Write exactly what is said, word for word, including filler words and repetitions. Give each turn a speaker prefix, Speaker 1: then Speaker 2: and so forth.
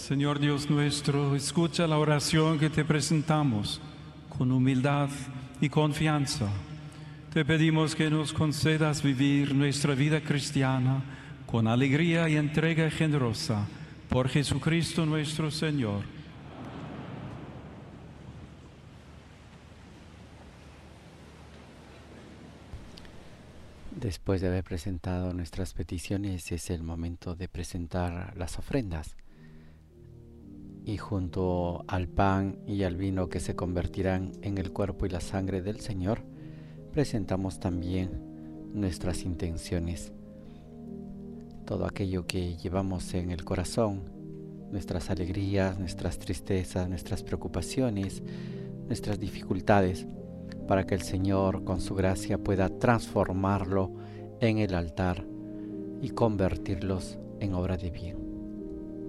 Speaker 1: Señor Dios nuestro, escucha la oración que te presentamos con humildad y confianza. Te pedimos que nos concedas vivir nuestra vida cristiana con alegría y entrega generosa por Jesucristo nuestro Señor.
Speaker 2: Después de haber presentado nuestras peticiones, es el momento de presentar las ofrendas. Y junto al pan y al vino que se convertirán en el cuerpo y la sangre del Señor, presentamos también nuestras intenciones. Todo aquello que llevamos en el corazón, nuestras alegrías, nuestras tristezas, nuestras preocupaciones, nuestras dificultades, para que el Señor con su gracia pueda transformarlo en el altar y convertirlos en obra de bien.